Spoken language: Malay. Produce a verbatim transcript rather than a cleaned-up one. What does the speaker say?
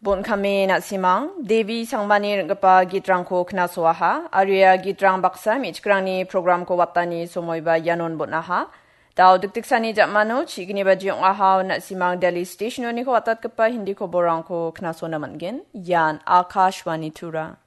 Bon kami nak simang, Devi Sangmani ringkapa gitrang ko knaswaha, Arya gitrang baksa michkrang ni program ko watani somoiba yanon botnaha. Tau diktiksani jakmano, chikini bajiyong ahaw nak simang Delhi Station ni ko watat kepa hindi ko borang ko knasona mangin, yan Akashwani Tura.